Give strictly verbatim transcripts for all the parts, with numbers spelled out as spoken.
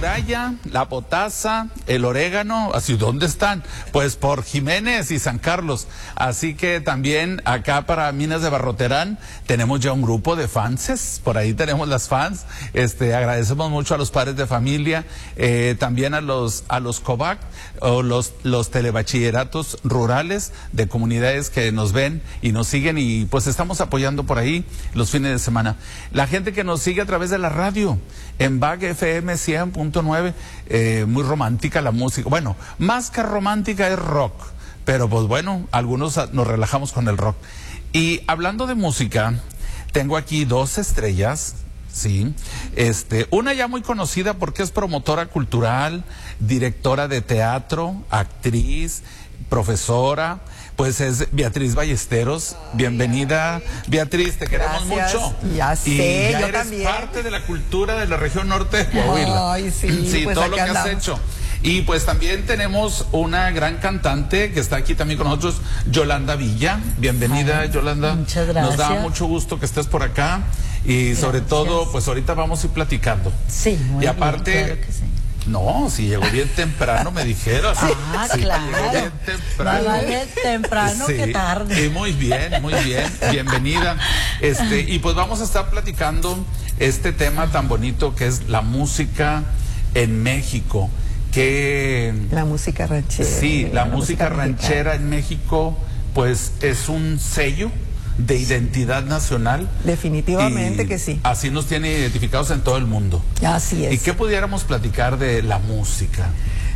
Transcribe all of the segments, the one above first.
Muralla, La Potasa, El Orégano, así, ¿dónde están? Pues por Jiménez y San Carlos. Así que también acá para Minas de Barroterán tenemos ya un grupo de fanses, por ahí tenemos las fans. Este, agradecemos mucho a los padres de familia, eh, también a los a los COVAC o los los telebachilleratos rurales de comunidades que nos ven y nos siguen, y pues estamos apoyando por ahí los fines de semana. La gente que nos sigue a través de la radio en B A G F M cien punto nueve, eh, muy romántica la música. Bueno, más que romántica es rock, pero pues bueno, algunos nos relajamos con el rock. Y hablando de música, tengo aquí dos estrellas, sí, este, una ya muy conocida porque es promotora cultural, directora de teatro, actriz, profesora, pues es Beatriz Ballesteros. Bienvenida, Beatriz, te queremos Gracias. mucho. Ya sé, y ya yo eres también. parte de la cultura de la región norte de Coahuila. Ay, sí, sí, pues todo lo que andamos. has hecho. Y pues también tenemos una gran cantante que está aquí también con nosotros, Yolanda Villa. Bienvenida, Ay, Yolanda. muchas gracias. Nos da mucho gusto que estés por acá. Y Gracias. sobre todo, pues ahorita vamos a ir platicando. Sí, muy Y aparte, bien, claro que sí. no, si llegó bien temprano me dijeras. Ah, Sí, claro. llegó bien temprano. Más vale temprano Sí, que tarde. y muy bien, muy bien, bienvenida. Este, y pues vamos a estar platicando este tema tan bonito que es la música en México. Que La música ranchera. sí, la, la música, música ranchera en México, pues es un sello de identidad nacional. Definitivamente que sí. Así nos tiene identificados en todo el mundo. Así es. ¿Y qué pudiéramos platicar de la música?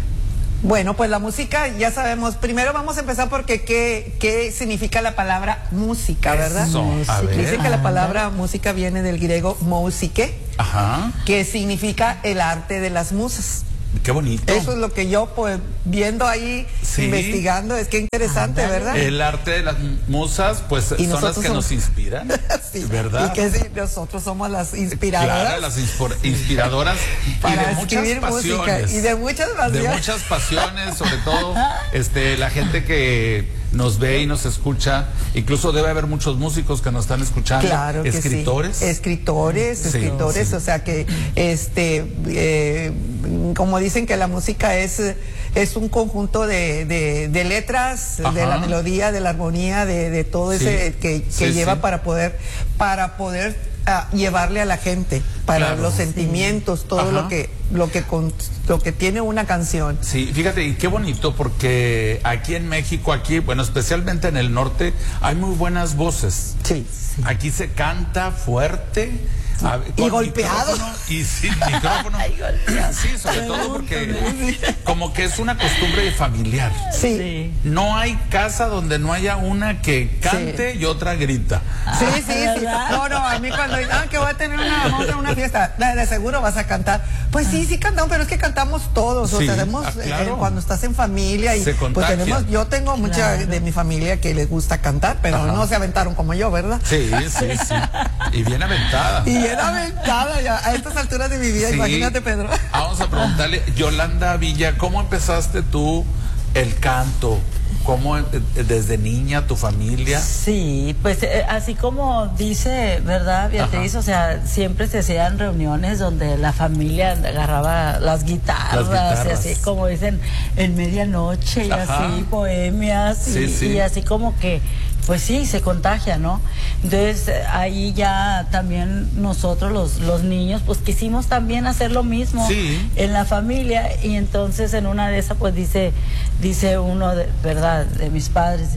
Bueno, pues la música, ya sabemos, primero vamos a empezar porque qué, qué significa la palabra música, ¿verdad? Eso, a ver. Dicen que la palabra música viene del griego mousike, Ajá. que significa el arte de las musas. Qué bonito. Eso es lo que yo, pues, viendo ahí, sí. investigando, es que interesante, Ándale. ¿verdad? El arte de las musas, pues Y son las que somos... nos inspiran, sí. ¿verdad? Y que sí, nosotros somos las inspiradoras. Claro, las inspiradoras para y de muchas pasiones. Música, y de muchas pasiones. De muchas pasiones, sobre todo este, la gente que nos ve y nos escucha, incluso debe haber muchos músicos que nos están escuchando, claro que escritores. Sí. Escritores, sí, escritores, sí. O sea que, este, eh, como dicen que la música es, es un conjunto de, de, de letras, Ajá. de la melodía, de la armonía, de, de todo sí. ese que, que sí, lleva sí. para poder, para poder a llevarle a la gente, para claro. los sentimientos, todo Ajá. lo que lo que con, lo que tiene una canción. Sí, fíjate, y qué bonito, porque aquí en México, aquí, bueno, especialmente en el norte, hay muy buenas voces. Sí. sí. Aquí se canta fuerte. A, y golpeado y sin micrófono. Ay, sí, sobre todo porque como que es una costumbre familiar. Sí. sí. No hay casa donde no haya una que cante sí. y otra grita. Sí, sí, sí. No, no, a mí cuando ah, que voy a tener una, vamos a tener una fiesta, de, de seguro vas a cantar. Pues sí, sí cantamos, pero es que cantamos todos. Sí. O sea, hacemos, ah, claro. eh, cuando estás en familia y se pues tenemos, yo tengo mucha claro. de mi familia que les gusta cantar, pero Ajá. no se aventaron como yo, ¿verdad? Sí, sí, sí. Y bien aventada. Y bien aventada ya, a estas alturas de mi vida, sí. Imagínate, Pedro. Vamos a preguntarle, Yolanda Villa, ¿cómo empezaste tú el canto? ¿Cómo desde niña, tu familia? Sí, pues eh, así como dice, ¿verdad, Beatriz? Ajá. O sea, siempre se hacían reuniones donde la familia agarraba las guitarras, las guitarras. Y así como dicen, en medianoche y Ajá. así, poemias, sí, y, sí. y así como que, pues sí, se contagia, ¿no? Entonces ahí ya también nosotros los, los niños pues quisimos también hacer lo mismo sí. en la familia, y entonces en una de esas pues dice, dice uno, de, ¿verdad? De mis padres,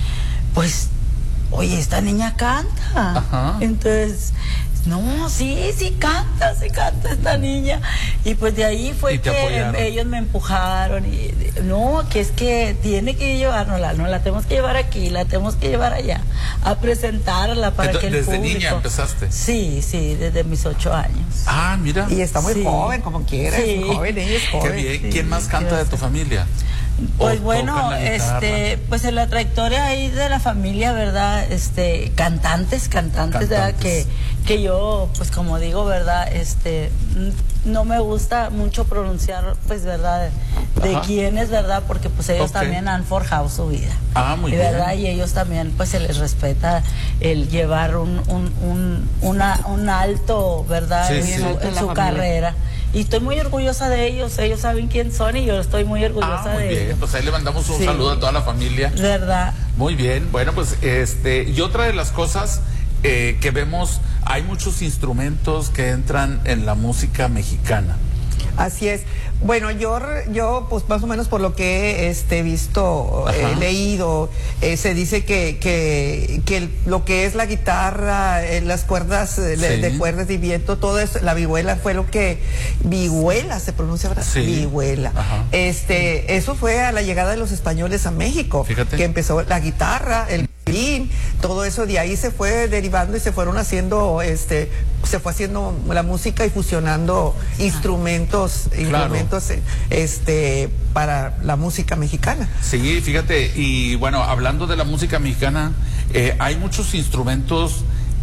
pues, oye, esta niña canta. Ajá. Entonces, no, sí, sí canta, sí canta esta niña. Y pues de ahí fue que apoyaron. Ellos me empujaron y no, que es que tiene que llevárnosla, no la tenemos que llevar aquí, la tenemos que llevar allá, a presentarla para Entonces, que el ¿desde público... niña empezaste? Sí, sí, desde mis ocho años. Ah, mira. Y está muy sí. joven, como quieras, sí. joven, ella es joven. Qué bien. Sí, ¿Quién más canta de tu familia? Pues bueno, este, pues en la trayectoria ahí de la familia, ¿verdad? Este, cantantes, cantantes, cantantes. ¿verdad? Que, que yo, pues como digo, ¿verdad? Este, no me gusta mucho pronunciar, pues, ¿verdad? De Ajá. quiénes, ¿verdad? Porque pues ellos okay. también han forjado su vida. Ah, muy ¿verdad? bien. Y ellos también, pues se les respeta el llevar un, un, un, una, un alto, ¿verdad? Sí, en sí. su, en su carrera. y estoy muy orgullosa de ellos, ellos saben quién son y yo estoy muy orgullosa ah, muy de bien. ellos. Pues ahí le mandamos un sí. saludo a toda la familia. ¿Verdad? Muy bien, bueno, pues este, y otra de las cosas eh, que vemos, hay muchos instrumentos que entran en la música mexicana. Así es. Bueno, yo, yo pues más o menos por lo que he este, visto, eh, leído, eh, se dice que, que, que el, lo que es la guitarra, eh, las cuerdas de, sí. de cuerdas y viento, todo eso, la vihuela fue lo que, vihuela se pronuncia, ¿verdad? Sí. Vihuela. Ajá. Este, eso fue a la llegada de los españoles a México. Fíjate. Que empezó la guitarra, el violín, todo eso de ahí se fue derivando y se fueron haciendo, este, se fue haciendo la música y fusionando Ajá. instrumentos, claro. instrumentos, este, para la música mexicana. Sí, fíjate, y bueno, hablando de la música mexicana, eh, hay muchos instrumentos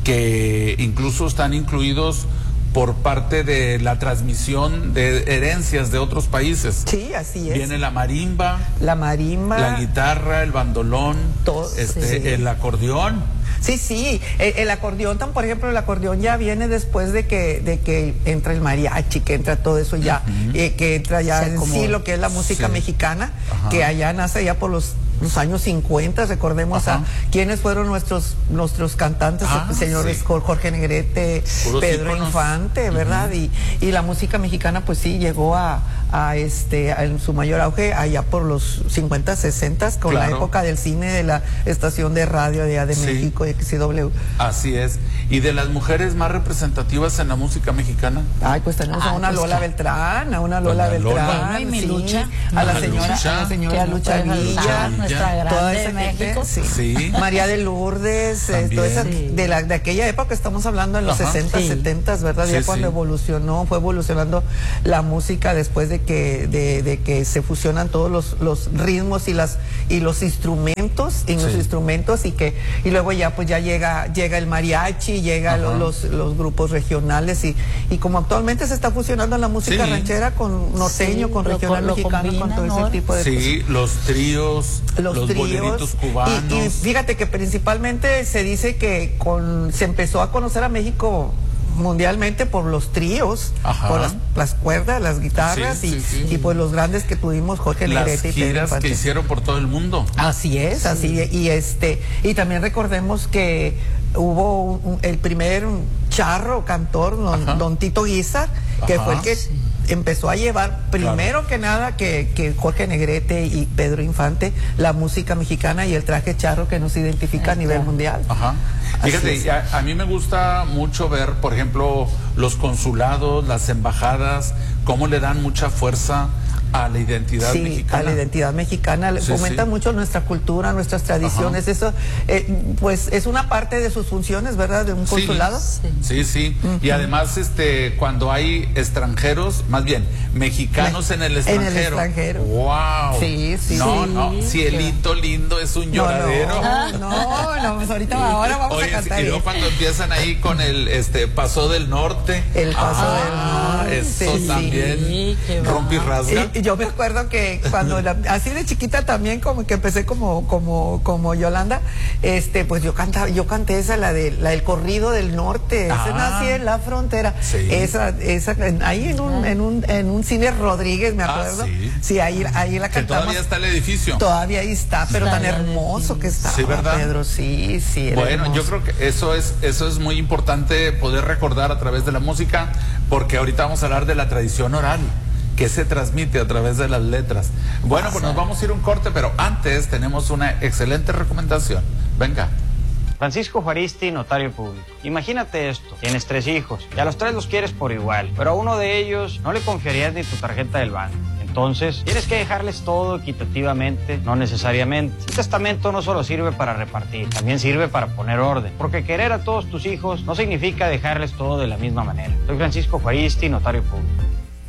que incluso están incluidos por parte de la transmisión de herencias de otros países. Sí, así es. Viene la marimba, la marimba, la guitarra, el bandolón, todo, este, sí. el acordeón. Sí, sí, el, el acordeón, por ejemplo, el acordeón ya viene después de que de que entra el mariachi, que entra todo eso ya, uh-huh. eh, que entra ya en sí lo que es la música sí. mexicana, Ajá. que allá nace ya por los los años cincuenta, recordemos Ajá. a quienes fueron nuestros nuestros cantantes, ah, señores sí. Jorge Negrete, Puros Pedro íconos. Infante, ¿verdad? Uh-huh. y, y la música mexicana pues sí llegó a, a este a, en su mayor auge allá por los cincuenta, sesenta, con claro. la época del cine, de la estación de radio de, de sí. México, de X C W. Así es. ¿Y de las mujeres más representativas en la música mexicana? Ay, pues tenemos Ay, a una pues Lola que... Beltrán, a una Lola Doña Beltrán, Lola. Mi sí, Lucha. a la señora, Lucha. a la señora Lucha Villa, nuestra grande toda esa de México. Gente, sí. Sí. María de Lourdes, eh, toda esa, sí. de, la, de aquella época, estamos hablando en los Ajá. sesenta, sí. setenta, ¿verdad? Sí, ya cuando sí. evolucionó, fue evolucionando la música después de que de, de que se fusionan todos los, los ritmos y las y los instrumentos, y sí. los instrumentos y que y luego ya pues ya llega llega el mariachi, llega lo, los los grupos regionales y y como actualmente se está fusionando la música sí. ranchera con norteño, sí, con regional lo, mexicano, combina, con todo ¿no? ese tipo de sí, cosas. Sí, los tríos, los, los tríos, boleritos cubanos. Y, y fíjate que principalmente se dice que con se empezó a conocer a México mundialmente por los tríos, Ajá. por las, las cuerdas, las guitarras sí, y, sí, sí. y pues los grandes que tuvimos, Jorge Negrete y Pedro Infante. Las giras que hicieron por todo el mundo. Así es, sí. así y este y también recordemos que hubo un, un, el primer charro cantor, don, don Tito Guizar, que Ajá. fue el que sí. empezó a llevar primero claro. que nada que, que Jorge Negrete y Pedro Infante la música mexicana y el traje charro que nos identifica a nivel mundial. Ajá. Fíjate, a, a mí me gusta mucho ver, por ejemplo, los consulados, las embajadas, cómo le dan mucha fuerza a la identidad sí, mexicana. a la identidad mexicana, sí, fomenta sí. mucho nuestra cultura, nuestras tradiciones, Ajá. eso eh, pues es una parte de sus funciones, ¿verdad? De un consulado. Sí, sí, sí. Uh-huh. Y además este cuando hay extranjeros, más bien, mexicanos Me, en el extranjero. En el extranjero. Wow. Sí, sí. No, sí, no, cielito lindo es un lloradero. No, no, no, no pues ahorita ahora vamos Oye, a cantar. Y luego cuando empiezan ahí con el este Paso del Norte. El Paso ah, del Norte. Eso sí, también sí, rompe y rasga. Y, y yo me acuerdo que cuando la, así de chiquita también como que empecé como como como Yolanda, este pues yo cantaba, yo canté esa la de la del corrido del norte, ah, esa nací en la frontera, sí. esa esa ahí en un en un en un cine Rodríguez, me acuerdo. Ah, sí. sí, ahí ahí la cantamos. Que todavía está el edificio. Todavía ahí está, pero tan hermoso que está. Sí, ¿verdad? Pedro, sí, sí. Bueno, hermoso. Yo creo que eso es eso es muy importante poder recordar a través de la música, porque ahorita vamos a hablar de la tradición oral que se transmite a través de las letras. Bueno, pues nos vamos a ir a un corte, pero antes tenemos una excelente recomendación. Venga. Francisco Juaristi, notario público. Imagínate esto, tienes tres hijos y a los tres los quieres por igual, pero a uno de ellos no le confiarías ni tu tarjeta del banco. Entonces, tienes que dejarles todo equitativamente, no necesariamente. Un testamento no solo sirve para repartir, también sirve para poner orden. Porque querer a todos tus hijos no significa dejarles todo de la misma manera. Soy Francisco Juaristi, notario público.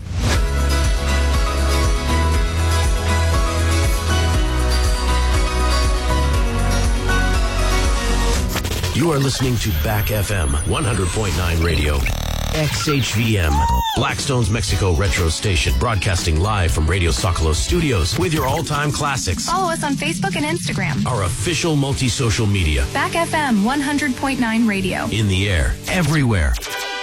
You are listening to Back F M one hundred point nine Radio. X H V M, Blackstone's Mexico retro station, broadcasting live from Radio Socolos studios with your all-time classics. Follow us on Facebook and Instagram. Our official multi-social media. Back F M one hundred point nine Radio. In the air, everywhere.